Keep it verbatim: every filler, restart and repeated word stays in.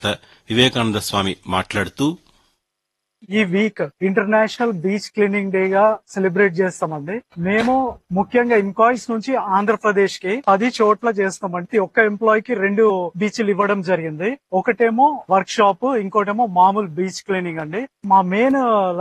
సమన్వయకర్త వివేకానంద స్వామి మాట్లాడుతూ, ఈ week international beach cleaning day గా సెలబ్రేట్ చేస్తామండి. మేము ముఖ్యంగా ఎంప్లాయీస్ నుంచి ఆంధ్రప్రదేశ్ కి పది చోట్ల చేస్తామండి. ఒక్క ఎంప్లాయీ కి రెండు బీచ్లు ఇవ్వడం జరిగింది. ఒకటేమో వర్క్ షాప్, ఇంకోటేమో మామూలు బీచ్ క్లీనింగ్ అండి. మా మెయిన్